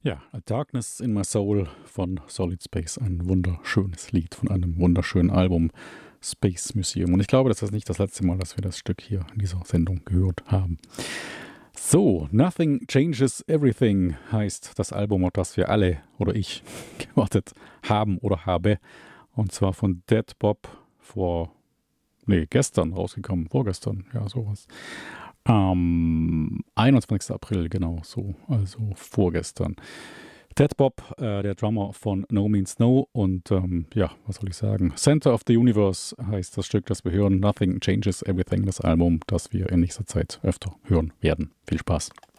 Ja, A Darkness in My Soul von Solid Space, ein wunderschönes Lied von einem wunderschönen Album Space Museum. Und ich glaube, das ist nicht das letzte Mal, dass wir das Stück hier in dieser Sendung gehört haben. So, Nothing Changes Everything heißt das Album, auf das wir alle oder ich gewartet haben oder habe. Und zwar von Dead Bob gestern rausgekommen, vorgestern, ja, sowas. Am 21. April, genau so, also vorgestern. Ted Bob, der Drummer von No Means No und was soll ich sagen? Center of the Universe heißt das Stück, das wir hören. Nothing Changes Everything, das Album, das wir in nächster Zeit öfter hören werden. Viel Spaß.